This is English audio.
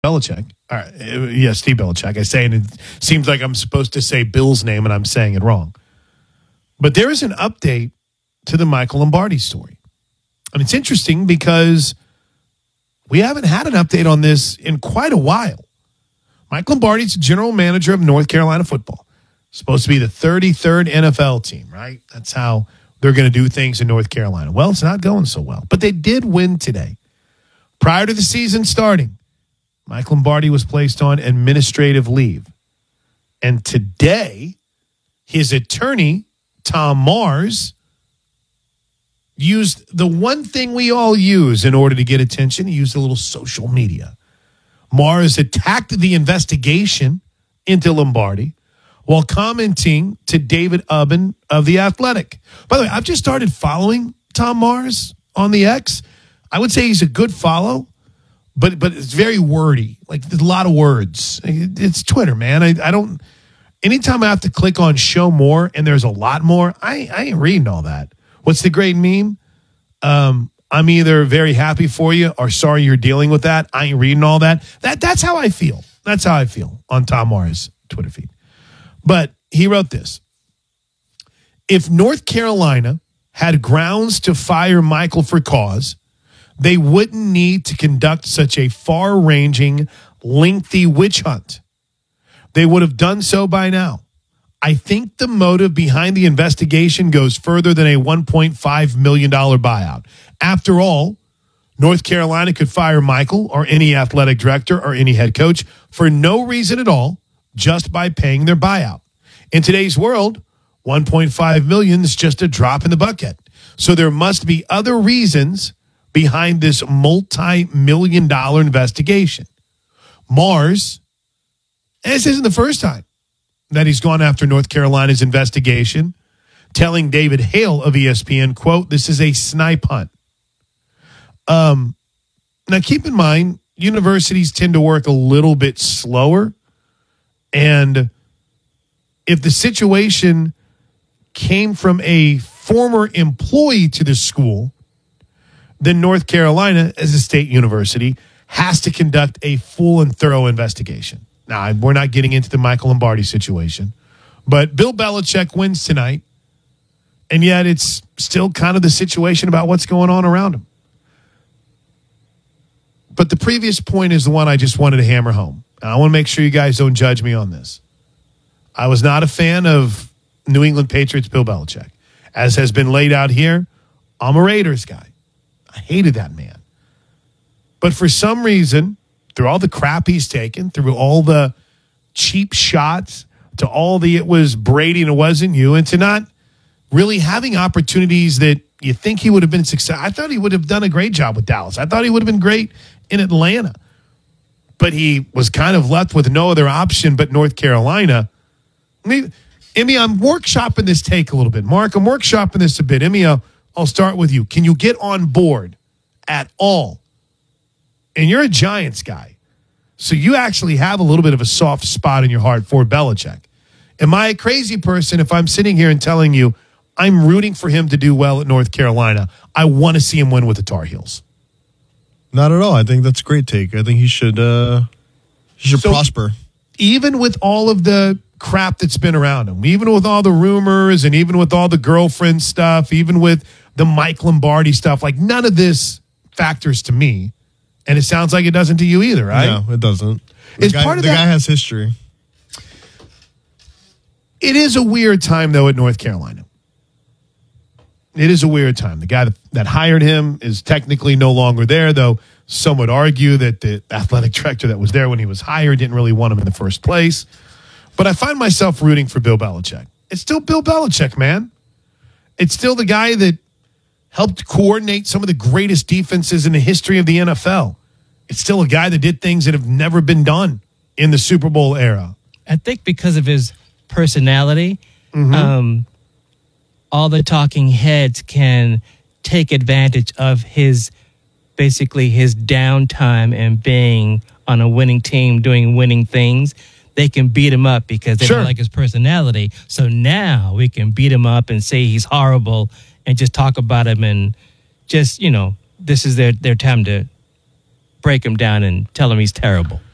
Belichick. Yeah, Steve Belichick. I say, and it seems like I'm supposed to say Bill's name, and I'm saying it wrong. But there is an update to the Michael Lombardi story. And it's interesting because we haven't had an update on this in quite a while. Mike Lombardi's general manager of North Carolina football. Supposed to be the 33rd NFL team, right? That's how they're going to do things in North Carolina. Well, it's not going so well. But they did win today. Prior to the season starting, Mike Lombardi was placed on administrative leave. And today, his attorney, Tom Mars, used the one thing we all use in order to get attention. He used a little social media. Mars attacked the investigation into Lombardi while commenting to David Ubben of The Athletic. By the way, I've just started following Tom Mars on the X. I would say he's a good follow, but it's very wordy. Like, there's a lot of words. It's Twitter, man. I don't – anytime I have to click on show more and there's a lot more, I ain't reading all that. What's the great meme? I'm either very happy for you or sorry you're dealing with that. I ain't reading all that. That's how I feel. That's how I feel on Tom Mars' Twitter feed. But he wrote this. If North Carolina had grounds to fire Michael for cause, they wouldn't need to conduct such a far-ranging, lengthy witch hunt. They would have done so by now. I think the motive behind the investigation goes further than a $1.5 million buyout. After all, North Carolina could fire Michael or any athletic director or any head coach for no reason at all, just by paying their buyout. In today's world, $1.5 million is just a drop in the bucket. So there must be other reasons behind this multi-million-dollar investigation. Mars, and this isn't the first time that he's gone after North Carolina's investigation, telling David Hale of ESPN, quote, this is a snipe hunt. Now, keep in mind, universities tend to work a little bit slower. And if the situation came from a former employee to the school, then North Carolina, as a state university, has to conduct a full and thorough investigation. Now, we're not getting into the Michael Lombardi situation, but Bill Belichick wins tonight, and yet it's still kind of the situation about what's going on around him. But the previous point is the one I just wanted to hammer home. And I want to make sure you guys don't judge me on this. I was not a fan of New England Patriots Bill Belichick. As has been laid out here, I'm a Raiders guy. I hated that man. But for some reason, through all the crap he's taken, through all the cheap shots, to all the it was Brady and it wasn't you, and to not really having opportunities that you think he would have been successful. I thought he would have done a great job with Dallas. I thought he would have been great in Atlanta. But he was kind of left with no other option but North Carolina. Emmy, I'm workshopping this take a little bit. Mark, I'm workshopping this a bit. Emmy, I'll start with you. Can you get on board at all? And you're a Giants guy, so you actually have a little bit of a soft spot in your heart for Belichick. Am I a crazy person if I'm sitting here and telling you I'm rooting for him to do well at North Carolina? I want to see him win with the Tar Heels. Not at all. I think that's a great take. I think he should prosper. Even with all of the crap that's been around him, even with all the rumors and even with all the girlfriend stuff, even with the Mike Lombardi stuff, like none of this factors to me. And it sounds like it doesn't to you either, right? No, it doesn't. The guy has history. It is a weird time, though, at North Carolina. It is a weird time. The guy that hired him is technically no longer there, though some would argue that the athletic director that was there when he was hired didn't really want him in the first place. But I find myself rooting for Bill Belichick. It's still Bill Belichick, man. It's still the guy that helped coordinate some of the greatest defenses in the history of the NFL. It's still a guy that did things that have never been done in the Super Bowl era. I think because of his personality, all the talking heads can take advantage of his downtime and being on a winning team, doing winning things. They can beat him up because they don't like his personality. So now we can beat him up and say he's horrible and just talk about him and just, this is their time to break him down and tell him he's terrible.